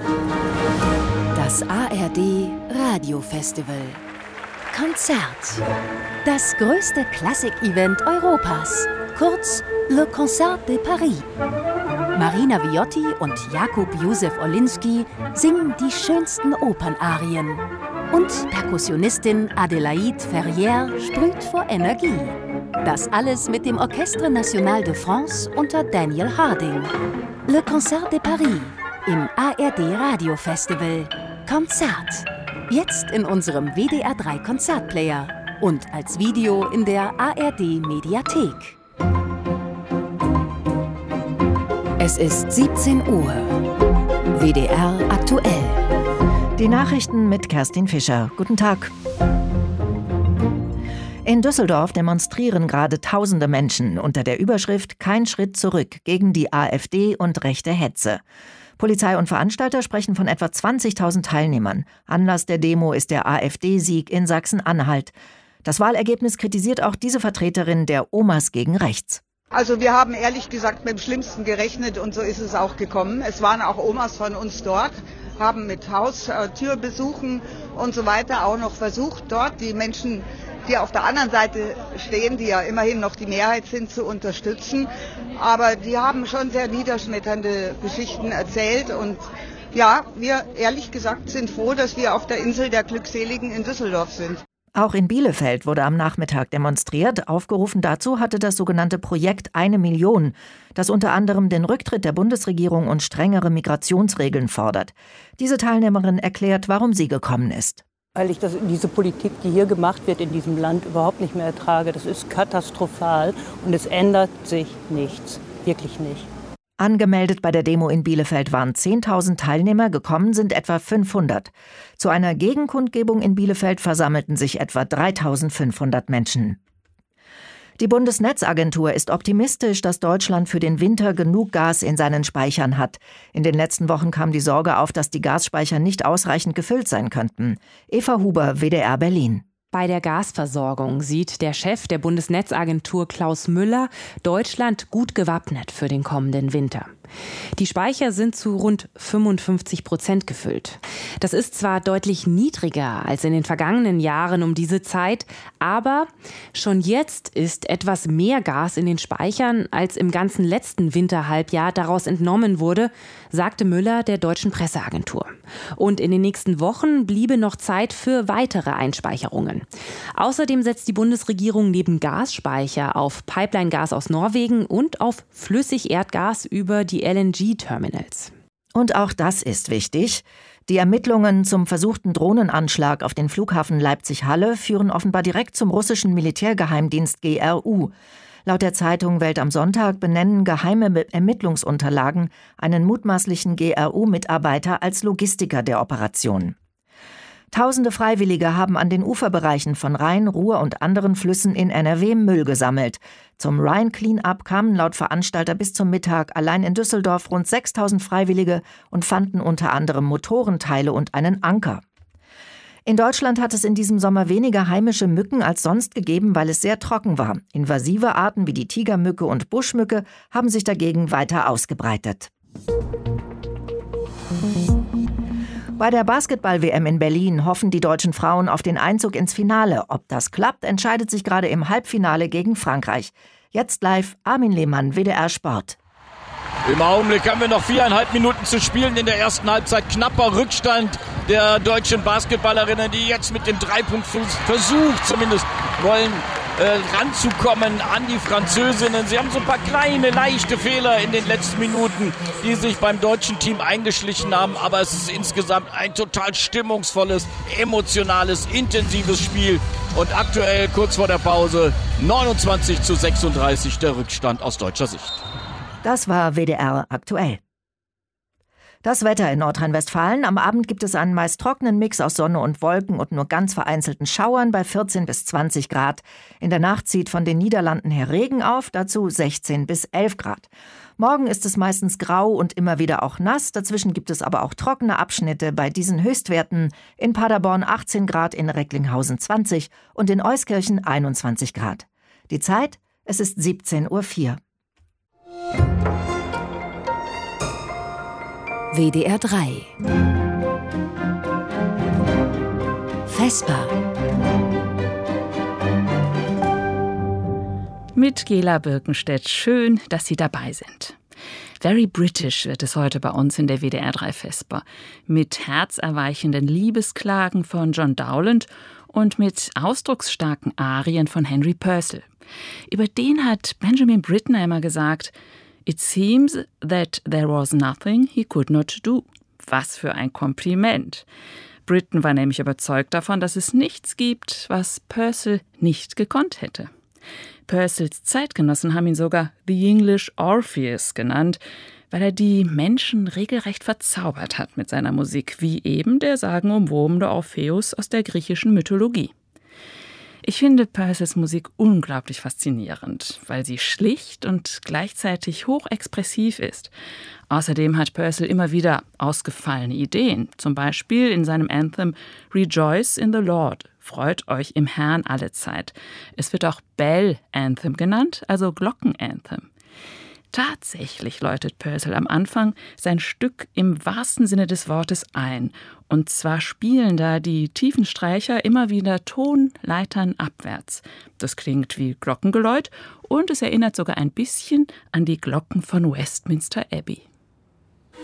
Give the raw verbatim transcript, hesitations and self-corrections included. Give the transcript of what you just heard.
Das A R D Radiofestival. Konzert. Das größte Klassik-Event Europas. Kurz Le Concert de Paris. Marina Viotti und Jakub Józef Olinski singen die schönsten Opernarien. Und Perkussionistin Adélaïde Ferrière sprüht vor Energie. Das alles mit dem Orchestre National de France unter Daniel Harding. Le Concert de Paris im A R D Radiofestival. Konzert. Jetzt in unserem W D R drei Konzertplayer und als Video in der A R D Mediathek. Es ist siebzehn Uhr. W D R aktuell. Die Nachrichten mit Kerstin Fischer. Guten Tag. In Düsseldorf demonstrieren gerade tausende Menschen unter der Überschrift „Kein Schritt zurück" gegen die AfD und rechte Hetze. Polizei und Veranstalter sprechen von etwa zwanzigtausend Teilnehmern. Anlass der Demo ist der AfD-Sieg in Sachsen-Anhalt. Das Wahlergebnis kritisiert auch diese Vertreterin der Omas gegen Rechts. Also wir haben ehrlich gesagt mit dem Schlimmsten gerechnet und so ist es auch gekommen. Es waren auch Omas von uns dort, haben mit Haustürbesuchen und so weiter auch noch versucht, dort die Menschen, die auf der anderen Seite stehen, die ja immerhin noch die Mehrheit sind, zu unterstützen. Aber die haben schon sehr niederschmetternde Geschichten erzählt und ja, wir ehrlich gesagt sind froh, dass wir auf der Insel der Glückseligen in Düsseldorf sind. Auch in Bielefeld wurde am Nachmittag demonstriert. Aufgerufen dazu hatte das sogenannte Projekt Eine Million, das unter anderem den Rücktritt der Bundesregierung und strengere Migrationsregeln fordert. Diese Teilnehmerin erklärt, warum sie gekommen ist. Weil ich das, diese Politik, die hier gemacht wird in diesem Land, überhaupt nicht mehr ertrage. Das ist katastrophal und es ändert sich nichts. Wirklich nicht. Angemeldet bei der Demo in Bielefeld waren zehntausend Teilnehmer, gekommen sind etwa fünfhundert. Zu einer Gegenkundgebung in Bielefeld versammelten sich etwa dreitausendfünfhundert Menschen. Die Bundesnetzagentur ist optimistisch, dass Deutschland für den Winter genug Gas in seinen Speichern hat. In den letzten Wochen kam die Sorge auf, dass die Gasspeicher nicht ausreichend gefüllt sein könnten. Eva Huber, W D R Berlin. Bei der Gasversorgung sieht der Chef der Bundesnetzagentur Klaus Müller Deutschland gut gewappnet für den kommenden Winter. Die Speicher sind zu rund fünfundfünfzig Prozent gefüllt. Das ist zwar deutlich niedriger als in den vergangenen Jahren um diese Zeit, aber schon jetzt ist etwas mehr Gas in den Speichern, als im ganzen letzten Winterhalbjahr daraus entnommen wurde, sagte Müller der deutschen Presseagentur. Und in den nächsten Wochen bliebe noch Zeit für weitere Einspeicherungen. Außerdem setzt die Bundesregierung neben Gasspeicher auf Pipeline-Gas aus Norwegen und auf Flüssigerdgas über die L N G-Terminals. Und auch das ist wichtig. Die Ermittlungen zum versuchten Drohnenanschlag auf den Flughafen Leipzig-Halle führen offenbar direkt zum russischen Militärgeheimdienst G R U. Laut der Zeitung Welt am Sonntag benennen geheime Ermittlungsunterlagen einen mutmaßlichen G R U-Mitarbeiter als Logistiker der Operation. Tausende Freiwillige haben an den Uferbereichen von Rhein, Ruhr und anderen Flüssen in N R W Müll gesammelt. Zum Rhine Cleanup kamen laut Veranstalter bis zum Mittag allein in Düsseldorf rund sechstausend Freiwillige und fanden unter anderem Motorenteile und einen Anker. In Deutschland hat es in diesem Sommer weniger heimische Mücken als sonst gegeben, weil es sehr trocken war. Invasive Arten wie die Tigermücke und Buschmücke haben sich dagegen weiter ausgebreitet. Bei der Basketball-W M in Berlin hoffen die deutschen Frauen auf den Einzug ins Finale. Ob das klappt, entscheidet sich gerade im Halbfinale gegen Frankreich. Jetzt live Armin Lehmann, W D R Sport. Im Augenblick haben wir noch viereinhalb Minuten zu spielen in der ersten Halbzeit. Knapper Rückstand der deutschen Basketballerinnen, die jetzt mit dem Dreipunktversuch zumindest wollen äh, ranzukommen an die Französinnen. Sie haben so ein paar kleine, leichte Fehler in den letzten Minuten, die sich beim deutschen Team eingeschlichen haben. Aber es ist insgesamt ein total stimmungsvolles, emotionales, intensives Spiel. Und aktuell, kurz vor der Pause, neunundzwanzig zu sechsunddreißig der Rückstand aus deutscher Sicht. Das war W D R aktuell. Das Wetter in Nordrhein-Westfalen. Am Abend gibt es einen meist trockenen Mix aus Sonne und Wolken und nur ganz vereinzelten Schauern bei vierzehn bis zwanzig Grad. In der Nacht zieht von den Niederlanden her Regen auf, dazu sechzehn bis elf Grad. Morgen ist es meistens grau und immer wieder auch nass. Dazwischen gibt es aber auch trockene Abschnitte bei diesen Höchstwerten. In Paderborn achtzehn Grad, in Recklinghausen zwanzig und in Euskirchen einundzwanzig Grad. Die Zeit? Es ist siebzehn Uhr vier. W D R drei. Vesper. Mit Gela Birkenstedt. Schön, dass Sie dabei sind. Very British wird es heute bei uns in der W D R drei Vesper. Mit herzerweichenden Liebesklagen von John Dowland und mit ausdrucksstarken Arien von Henry Purcell. Über den hat Benjamin Britten einmal gesagt: It seems that there was nothing he could not do. Was für ein Kompliment. Britten war nämlich überzeugt davon, dass es nichts gibt, was Purcell nicht gekonnt hätte. Purcells Zeitgenossen haben ihn sogar The English Orpheus genannt, weil er die Menschen regelrecht verzaubert hat mit seiner Musik, wie eben der sagenumwobene Orpheus aus der griechischen Mythologie. Ich finde Purcells Musik unglaublich faszinierend, weil sie schlicht und gleichzeitig hochexpressiv ist. Außerdem hat Purcell immer wieder ausgefallene Ideen, zum Beispiel in seinem Anthem Rejoice in the Lord, freut euch im Herrn alle Zeit. Es wird auch Bell Anthem genannt, also Glocken-Anthem. Tatsächlich läutet Purcell am Anfang sein Stück im wahrsten Sinne des Wortes ein. Und zwar spielen da die tiefen Streicher immer wieder Tonleitern abwärts. Das klingt wie Glockengeläut und es erinnert sogar ein bisschen an die Glocken von Westminster Abbey.